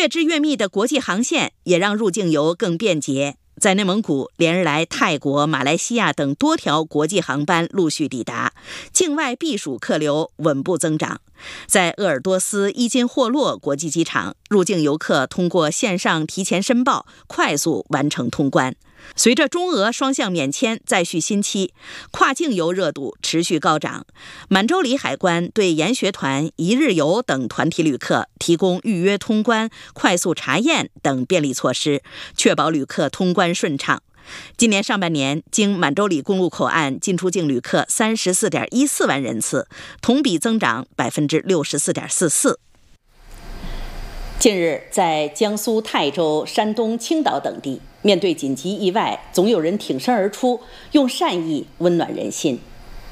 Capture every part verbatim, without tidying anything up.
越织越密的国际航线也让入境游更便捷。在内蒙古，连日来泰国、马来西亚等多条国际航班陆续抵达，境外避暑客流稳步增长。在鄂尔多斯伊金霍洛国际机场，入境游客通过线上提前申报，快速完成通关。随着中俄双向免签再续新期，跨境游热度持续高涨。满洲里海关对研学团、一日游等团体旅客提供预约通关、快速查验等便利措施，确保旅客通关顺畅。今年上半年，经满洲里公路口岸进出境旅客三十四点一四万人次，同比增长百分之六十四点四四。近日，在江苏泰州、山东青岛等地，面对紧急意外，总有人挺身而出，用善意温暖人心。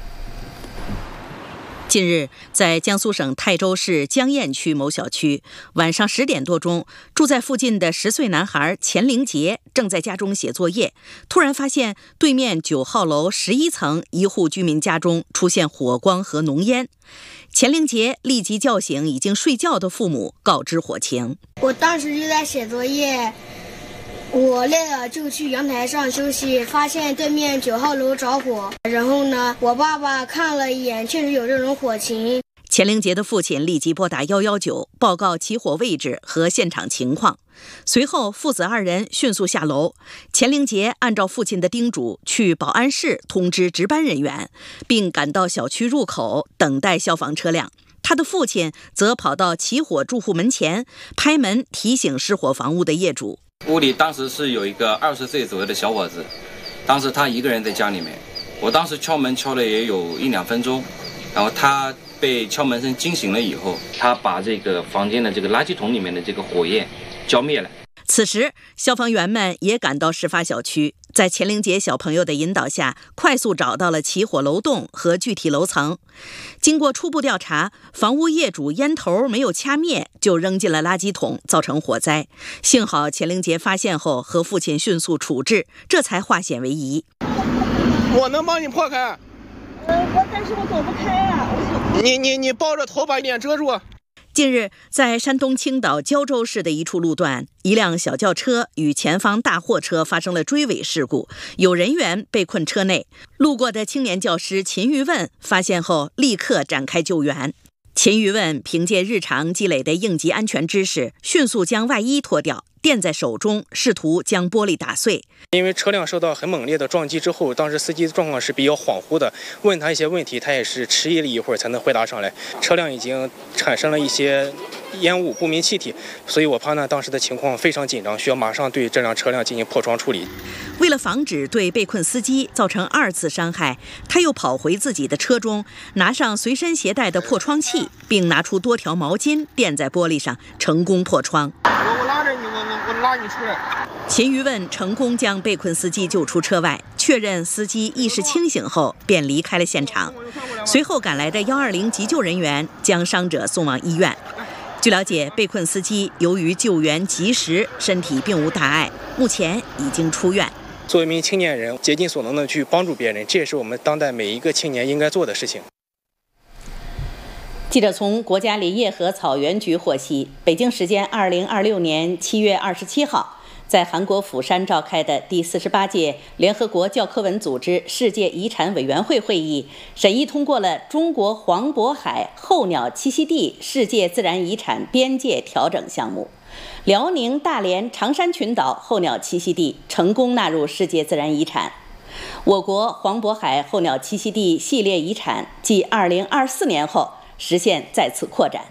近日，在江苏省泰州市江堰区某小区，晚上十点多钟，住在附近的十岁男孩钱凌杰正在家中写作业，突然发现对面九号楼十一层一户居民家中出现火光和浓烟。钱凌杰立即叫醒已经睡觉的父母，告知火情。 我当时就在写作业，我累了就去阳台上休息，发现对面九号楼着火，然后呢，我爸爸看了一眼，确实有这种火情。 钱凌杰的父亲立即拨打一一九，报告起火位置和现场情况。随后，父子二人迅速下楼。钱凌杰按照父亲的叮嘱，去保安室通知值班人员，并赶到小区入口等待消防车辆。他的父亲则跑到起火住户门前，拍门提醒失火房屋的业主。 屋里当时是有一个二十岁左右的小伙子，当时他一个人在家里面。我当时敲门敲了也有一两分钟，然后他被敲门声惊醒了以后，他把这个房间的这个垃圾桶里面的这个火焰浇灭了。 此时，消防员们也赶到事发小区，在钱凌杰小朋友的引导下，快速找到了起火楼栋和具体楼层。经过初步调查，房屋业主烟头没有掐灭，就扔进了垃圾桶，造成火灾。幸好钱凌杰发现后和父亲迅速处置，这才化险为夷。 我能帮你破开。 呃，我但是我走不开啊。 你你你抱着头把脸遮住。 近日，在山东青岛胶州市的一处路段，一辆小轿车与前方大货车发生了追尾事故，有人员被困车内。路过的青年教师秦玉问发现后，立刻展开救援。秦玉问凭借日常积累的应急安全知识，迅速将外衣脱掉，垫在手中，试图将玻璃打碎。 因为车辆受到很猛烈的撞击之后，当时司机的状况是比较恍惚的，问他一些问题，他也是迟疑了一会儿才能回答上来。车辆已经产生了一些烟雾、不明气体，所以我判断当时的情况非常紧张，需要马上对这辆车辆进行破窗处理。 为了防止对被困司机造成二次伤害，他又跑回自己的车中，拿上随身携带的破窗器，并拿出多条毛巾垫在玻璃上，成功破窗。 我我拉着你，我我我拉你出来。 秦玉问成功将被困司机救出车外，确认司机意识清醒后，便离开了现场。随后赶来的一二零急救人员将伤者送往医院。据了解，被困司机由于救援及时，身体并无大碍，目前已经出院。 作为一名青年人，竭尽所能的去帮助别人，这也是我们当代每一个青年应该做的事情。 记者从国家林业和草原局获悉，北京时间二零二六年七月二十七号，在韩国釜山召开的第四十八届联合国教科文组织世界遗产委员会会议审议通过了中国黄渤海候鸟栖息地世界自然遗产边界调整项目。辽宁大连长山群岛候鸟栖息地成功纳入世界自然遗产。我国黄渤海候鸟栖息地系列遗产继二零二四年后实现再次扩展。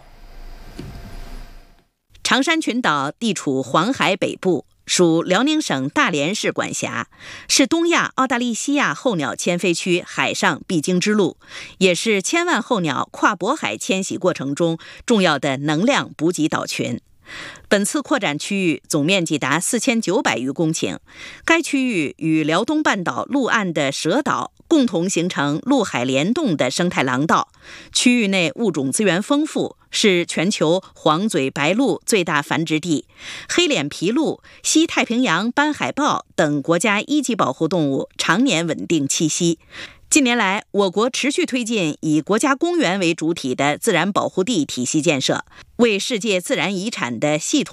长山群岛地处黄海北部，属辽宁省大连市管辖，是东亚澳大利西亚候鸟迁飞区海上必经之路，也是千万候鸟跨渤海迁徙过程中重要的能量补给岛群。本次扩展区域总面积达四千九百余公顷，该区域与辽东半岛陆岸的蛇岛共同形成陆海联动的生态廊道，区域内物种资源丰富，是全球黄嘴白鹭最大繁殖地，黑脸琵鹭、西太平洋斑海豹等国家一级保护动物常年稳定栖息。近年来，我国持续推进以国家公园为主体的自然保护地体系建设，为世界自然遗产的系统